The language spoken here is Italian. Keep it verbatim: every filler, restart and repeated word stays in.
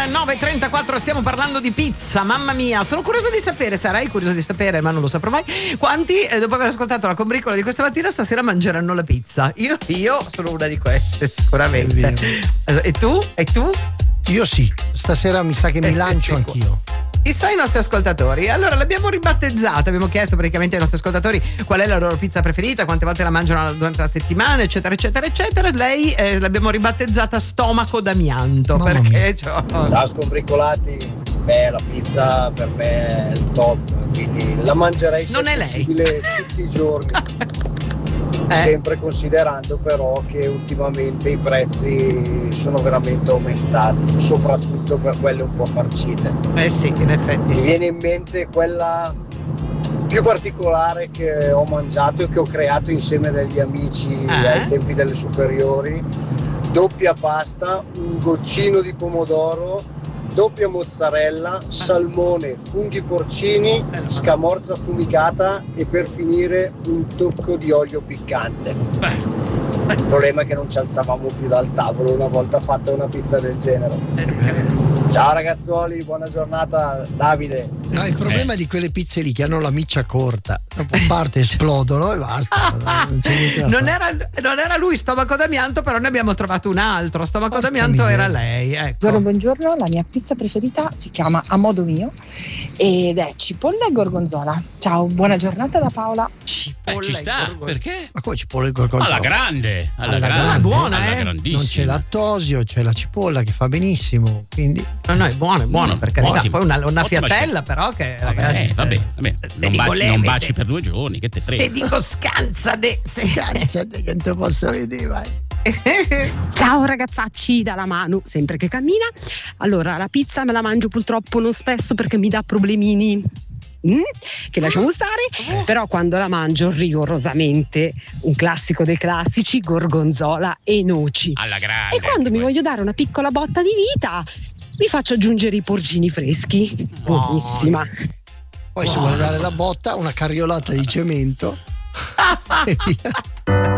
nove e trentaquattro, stiamo parlando di pizza, mamma mia, sono curioso di sapere, sarai curioso di sapere, ma non lo saprò mai, quanti eh, dopo aver ascoltato la combricola di questa mattina stasera mangeranno la pizza. Io, io sono una di queste sicuramente. E tu? E tu? Io sì, stasera mi sa che mi lancio anch'io. Chissà i nostri ascoltatori. Allora l'abbiamo ribattezzata, abbiamo chiesto praticamente ai nostri ascoltatori qual è la loro pizza preferita, quante volte la mangiano durante la settimana, eccetera eccetera eccetera. Lei eh, l'abbiamo ribattezzata stomaco d'amianto. Mamma perché ciao. Ciao scombricolati, beh, la pizza per me è il top, quindi la mangerei se possibile tutti i giorni. Eh. Sempre considerando però che ultimamente i prezzi sono veramente aumentati, soprattutto per quelle un po' farcite. Eh sì, in effetti Mi sì. viene in mente quella più particolare che ho mangiato e che ho creato insieme degli amici eh. ai tempi delle superiori: doppia pasta, un goccino di pomodoro, doppia mozzarella, salmone, funghi porcini, scamorza affumicata e per finire un tocco di olio piccante. Il problema è che non ci alzavamo più dal tavolo una volta fatta una pizza del genere. Ciao ragazzuoli, buona giornata, Davide. No, il problema eh. di quelle pizze lì che hanno la miccia corta, dopo parte esplodono e basta. Non, c'è non, era, non era lui stomaco d'amianto, però ne abbiamo trovato un altro. Stomaco Porca d'amianto miseria. Era lei. Ecco. Buongiorno, buongiorno, la mia pizza preferita si chiama A Modo Mio ed è cipolla e gorgonzola. Ciao, buona giornata da Paola. Cipolla eh, ci sta, gorgonzola. Perché? Ma come cipolla e gorgonzola? Alla grande, alla, alla grande, grande, buona, alla eh? grandissima. Non c'è lattosio, c'è la cipolla che fa benissimo, quindi no, no, è buono, è buono, no, per carità. ottimo, Poi una, una fiatella scelta. Però che vabbè, ragazzi, eh, vabbè, vabbè. Non, ba- lei, non baci per due giorni, che te frega. Te dico scanza de scanza de che non te posso vedere, vai. Ciao ragazzacci dalla Manu, sempre che cammina. Allora, la pizza me la mangio purtroppo non spesso perché mi dà problemini. Mm, che lasciamo stare, però quando la mangio rigorosamente un classico dei classici, gorgonzola e noci. Alla grande. E quando mi voglio dare una piccola botta di vita mi faccio aggiungere i porcini freschi. Buonissima. Poi se vuole dare la botta, una carriolata di cemento e via.